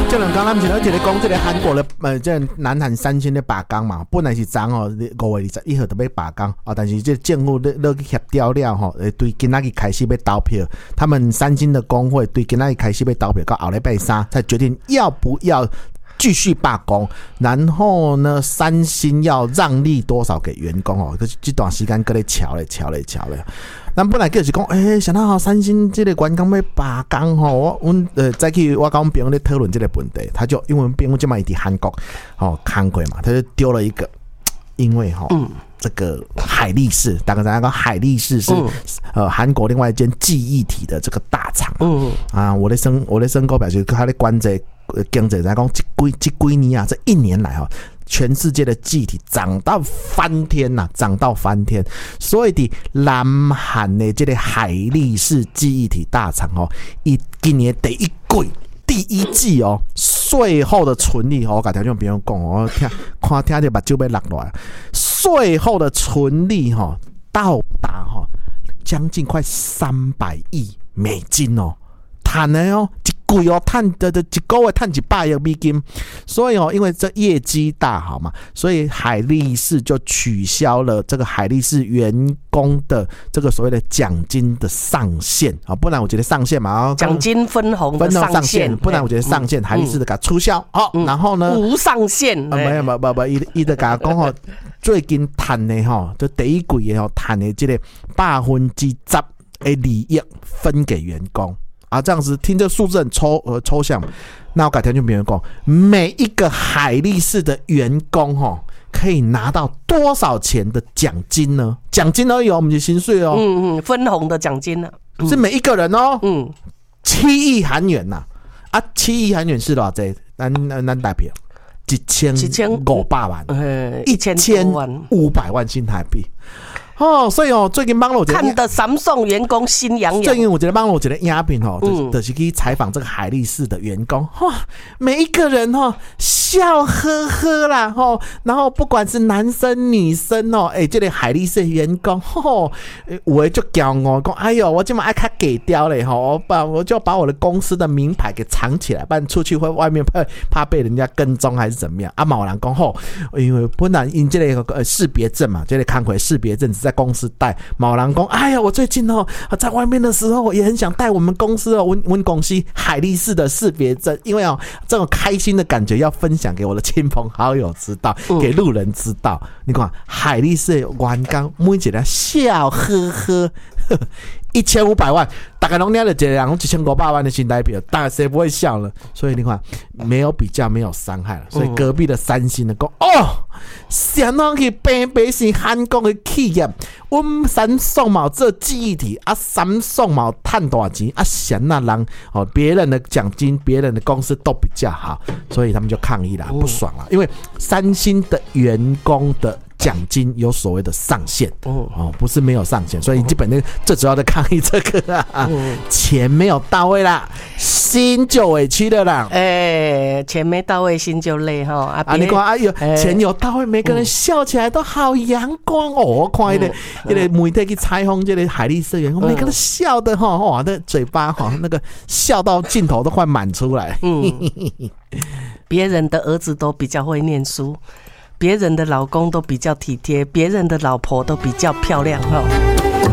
这两天咱们前头一直讲这个韩国的这南韩三星的罢工嘛，本来是昨5月21号就要罢工啊，但是这政府落去协调了吼，对今仔日开始要投票，他们三星的工会对今仔日开始要投票，到后礼拜3才决定要不要继续罢工，然后呢，三星要让利多少给员工哦？这段时间搁咧瞧咧。咱本来就是讲，想到好三星这个员工要罢工吼，再去我跟我朋友咧讨论这个问题，他就因为朋友这么一直韩国看过嘛，他就丢了一个，因为这个海力士，大家知道海力士是韩国另外一间记忆体的这个大厂啊，我的身高表示他咧关在经济来讲，这几年啊，这一年来全世界的记忆体涨到翻天呐，所以的南韩的这个海力士记忆体大厂伊今年第一季税后的纯利我跟听众朋友讲我听到目睭要落落来，税后的纯利到达将近快300亿美金赚的贵赚的一个月赚100亿美金，所以因为这业绩大好嘛，所以海力士就取消了这个海力士员工的这个所谓的奖金的上限不然我觉得上限嘛， 奖金分红的上限， 不然我觉得上限海力士的给它出销然后呢无上限没伊就甲讲最近赚的就第一季的赚的这个10%的利益分给员工。这样子听这数字很抽象，那我改天就别人讲，每一个海力士的员工可以拿到多少钱的奖金呢？奖金而已我们就薪水分红的奖金是每一个人7亿韩元呐，7亿韩元是多少钱？咱代表1500万，1500万新台币。所以最近网络看得Samsung员工心痒痒。 最近我觉得网络一个影片就是去采访这个海力士的员工每一个人笑呵呵啦然后不管是男生女生这个海力士的员工有的就骄傲说哎呦我这么爱看给掉嘞我就把我的公司的名牌给藏起来，不然出去会外面怕被人家跟踪还是怎么样啊？有人说因为本来因这个识别证嘛，这个看回识别证在公司带，有人说哎呀我最近在外面的时候也很想带我们公司我们公司海力士的识别证，因为这种开心的感觉要分享给我的亲朋好友知道，给路人知道。你看海力士的员工每一个笑呵呵1500万，大概拢了一个人1500万的新台币，大概谁不会笑了？所以你看，没有比较，没有伤害了。所以隔壁的三星的讲想要去平是韩国的企业，我们Samsung嘛这记忆体Samsung嘛赚大钱想那人别人的奖金，别人的公司都比较好，所以他们就抗议了，不爽了，因为三星的员工的奖金有所谓的上限不是没有上限，所以基本上最主要的抗议这个钱没有到位啦，心就委屈了啦。 钱没到位，心就累你看钱有到位，每个人笑起来都好阳光我看那个媒体去采访这个海力士员工，每个人笑的哇，那嘴巴那个笑到镜头都快满出来。 别人的儿子都比较会念书，别人的老公都比较体贴，别人的老婆都比较漂亮